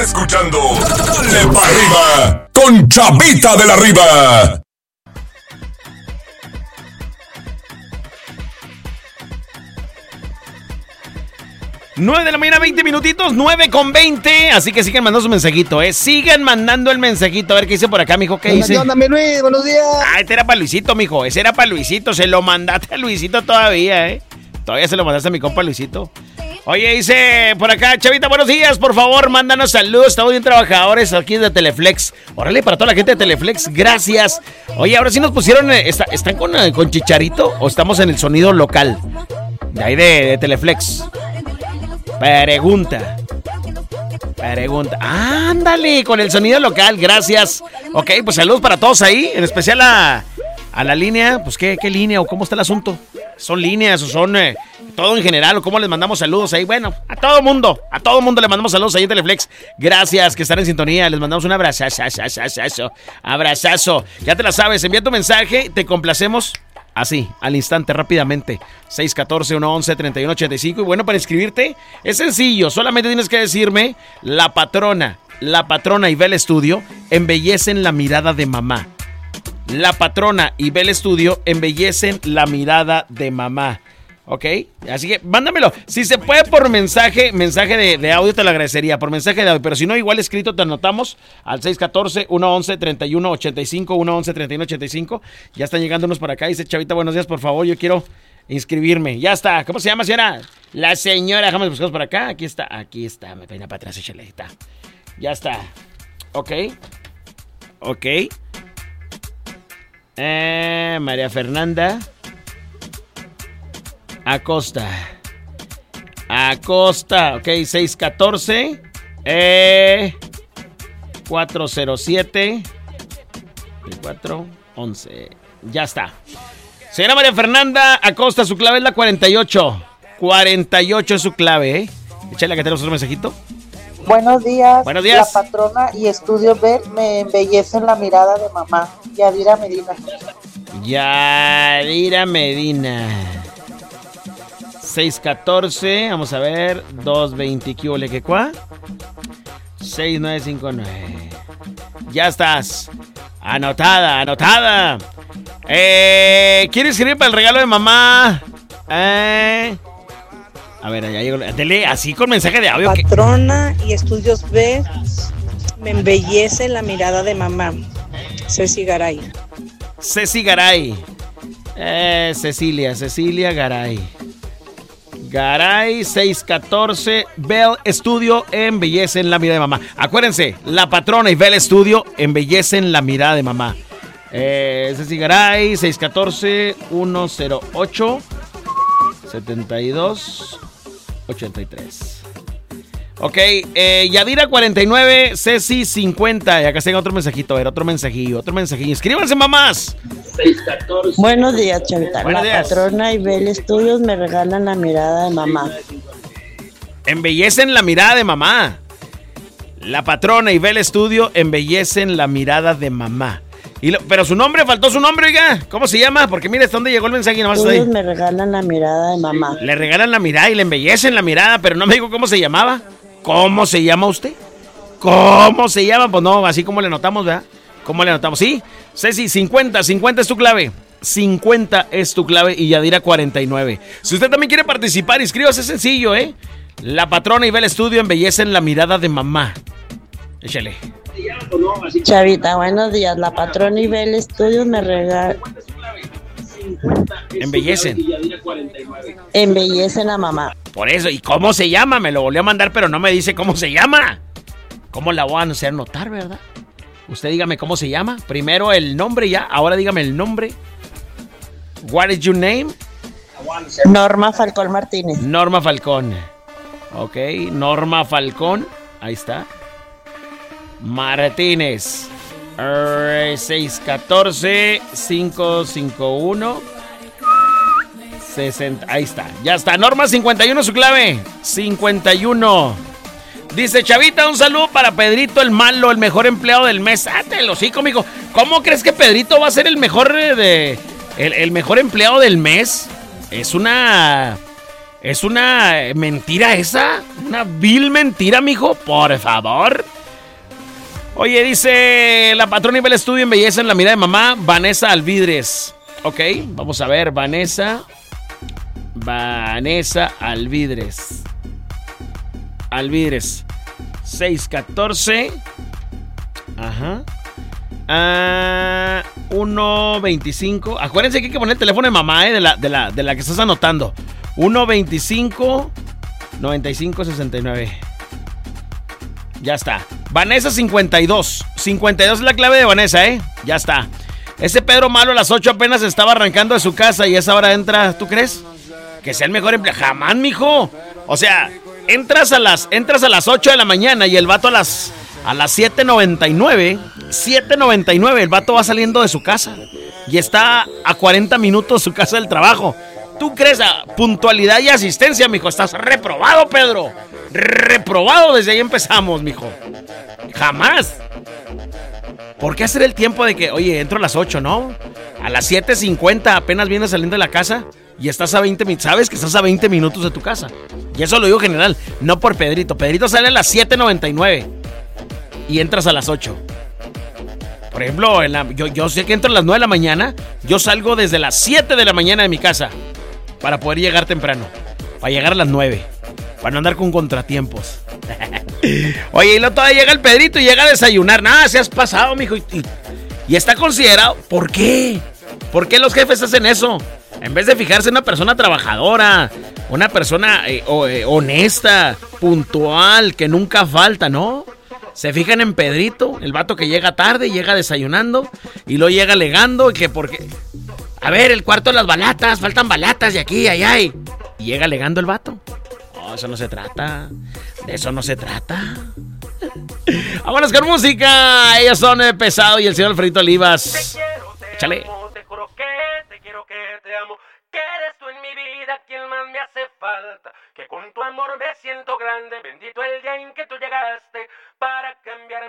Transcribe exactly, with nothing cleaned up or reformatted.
Escuchando Dale pa' Arriba con Chavita de la Riva. nueve de la mañana, veinte minutitos, nueve con veinte. Así que sigan mandando su mensajito, ¿eh? Sigan mandando el mensajito. A ver qué dice por acá, mijo. ¿Qué dice? ¿Qué onda, mi Luis? Buenos días. Ah, este era para Luisito, mijo. Ese era para Luisito. Se lo mandaste a Luisito todavía, ¿eh? Todavía se lo mandaste a mi compa Luisito. Oye, dice por acá, Chavita, buenos días. Por favor, mándanos saludos. Estamos bien trabajadores aquí de Teleflex. Órale, para toda la gente de Teleflex, gracias. Oye, ahora sí nos pusieron. Eh, está, ¿Están con, eh, con Chicharito o estamos en el sonido local? De ahí de, de Teleflex. Pregunta. Pregunta. Ándale, con el sonido local, gracias. Ok, pues saludos para todos ahí, en especial a, a la línea. Pues, ¿qué, qué línea o cómo está el asunto? ¿Son líneas o son eh, todo en general o cómo les mandamos saludos ahí? Bueno, a todo mundo, a todo mundo le mandamos saludos ahí en Teleflex. Gracias, que están en sintonía. Les mandamos un abrazazo, abrazazo, abrazazo. Ya te la sabes, envía tu mensaje, te complacemos. Así, al instante, rápidamente. seis uno cuatro, uno uno, tres uno ocho cinco. Y bueno, para inscribirte es sencillo. Solamente tienes que decirme: La Patrona, La Patrona y Bell Studio embellecen la mirada de mamá. La Patrona y Bell Studio embellecen la mirada de mamá. ¿Ok? Así que mándamelo. Si se puede por mensaje, mensaje de, de audio, te lo agradecería. Por mensaje de audio. Pero si no, igual escrito te anotamos al seis uno cuatro, uno uno, tres uno ocho cinco, uno uno, tres uno ocho cinco. Ya están llegando unos por acá. Dice Chavita, buenos días, por favor. Yo quiero inscribirme. Ya está. ¿Cómo se llama, señora? La señora. Déjame buscar por acá. Aquí está. Aquí está. Me peina para atrás, échale. Está. Ya está. Ok. Ok. Eh, María Fernanda Acosta. Acosta. Ok, seis uno cuatro. Eh, cuatro cero siete. cuatro once. Ya está. Señora María Fernanda Acosta, su clave es la cuarenta y ocho. cuarenta y ocho es su clave, ¿eh? Échale que tenemos otro mensajito. Buenos días. Buenos días. La Patrona y Estudio Bell me embellecen la mirada de mamá. Yadira Medina. Yadira Medina. seis catorce, vamos a ver, dos veinte, ¿qué ole, qué cuá? seis nueve cinco nueve. Ya estás. Anotada, anotada. Eh, ¿Quieres escribir para el regalo de mamá? Eh... A ver, ya llegó. Dele así con mensaje de audio. Patrona que... y Estudios B me embellece la mirada de mamá. Ceci Garay. Ceci Garay. Eh, Cecilia, Cecilia Garay. Garay, seis catorce. Bell Studio embellecen la mirada de mamá. Acuérdense, La Patrona y Bell Studio embellecen la mirada de mamá. Eh, Ceci Garay, seis catorce, uno cero ocho, setenta y dos. ochenta y tres. Ok, eh, Yadira cuarenta y nueve, Ceci cincuenta. Y acá tengo otro mensajito, a ver, otro mensajillo, otro mensajillo. Inscríbanse, mamás. seis catorce. Buenos días, Chavita. Buenos la días. Patrona y Bell Studios me regalan la mirada de mamá. Embellecen la mirada de mamá. La Patrona y Bell Studio embellecen la mirada de mamá. Y lo, pero su nombre, faltó su nombre, oiga. ¿Cómo se llama? Porque mire hasta dónde llegó el mensaje y nomás está ahí. Me regalan la mirada de mamá. Le regalan la mirada y le embellecen la mirada, pero no me dijo cómo se llamaba. ¿Cómo se llama usted? ¿Cómo se llama? Pues no, así como le anotamos, ¿verdad? ¿Cómo le anotamos? Sí, Ceci, cincuenta, cincuenta es tu clave. cincuenta es tu clave y Yadira cuarenta y nueve. Si usted también quiere participar, inscríbase, sencillo, ¿eh? La Patrona y Bell Studio embellecen la mirada de mamá. Échale. Chavita, buenos días. La Patrona y Bell Studios me regalan. Embellecen. Embellecen a mamá. Por eso, ¿y cómo se llama? Me lo volvió a mandar, pero no me dice cómo se llama. ¿Cómo la voy a hacer notar, verdad? Usted dígame cómo se llama. Primero el nombre ya, ahora dígame el nombre. What is your name? Norma Falcón Martínez. Norma Falcón. Ok, Norma Falcón. Ahí está. Martínez. seis catorce, cinco cinco uno, sesenta. Ahí está. Ya está. Norma cincuenta y uno su clave. cincuenta y uno. Dice Chavita, un saludo para Pedrito el malo, el mejor empleado del mes. Ah, te lo sigo, mijo. ¿Cómo crees que Pedrito va a ser el mejor de el, el mejor empleado del mes? Es una Es una mentira esa. Una vil mentira, mijo. Por favor. Oye, dice la patrona Ibel Estudio embellece en la mirada de mamá. Vanessa Alvidres. Ok, vamos a ver. Vanessa. Vanessa Alvidres. Alvidres. seis catorce. Ajá. Ah, uno veinticinco. Acuérdense que hay que poner el teléfono de mamá, eh, de la, de la, de la que estás anotando. uno veinticinco noventa y cinco sesenta y nueve. Ya está. Vanessa cincuenta y dos. cincuenta y dos es la clave de Vanessa, ¿eh? Ya está. Ese Pedro Malo a las ocho apenas estaba arrancando de su casa y a esa hora entra, ¿tú crees? Que sea el mejor empleado. Jamás, mijo. O sea, entras a las entras a las ocho de la mañana y el vato a las a las siete noventa y nueve. siete noventa y nueve el vato va saliendo de su casa y está a cuarenta minutos de su casa del trabajo. ¿Tú crees a puntualidad y asistencia, mijo? Estás reprobado, Pedro. Reprobado, desde ahí empezamos, mijo. Jamás. ¿Por qué hacer el tiempo de que, oye, entro a las ocho, no? A las siete cincuenta apenas vienes saliendo de la casa y estás a veinte minutos. Sabes que estás a veinte minutos de tu casa. Y eso lo digo general, no por Pedrito. Pedrito sale a las siete noventa y nueve y entras a las ocho. Por ejemplo, en la, yo, yo sé que entro a las nueve de la mañana. Yo salgo desde las siete de la mañana de mi casa para poder llegar temprano. Para llegar a las nueve. Para no andar con contratiempos. Oye, y luego todavía llega el Pedrito y llega a desayunar. Nada, se has pasado, mijo. Y, y, y está considerado. ¿Por qué? ¿Por qué los jefes hacen eso? En vez de fijarse en una persona trabajadora, una persona eh, o, eh, honesta, puntual, que nunca falta, ¿no? Se fijan en Pedrito, el vato que llega tarde, llega desayunando y luego llega alegando que porque... A ver, el cuarto de las balatas, faltan balatas de aquí y allá. Y llega alegando el vato. No, eso no se trata. De eso no se trata. Vámonos con música. Ellos son eh, Pesado y el señor Alfredito Olivas. Échale. Te juro que te quiero, que te amo, que eres tú en mi vida quien más me hace falta, que con tu amor me siento grande, bendito el día en que tú llegaste para cambiar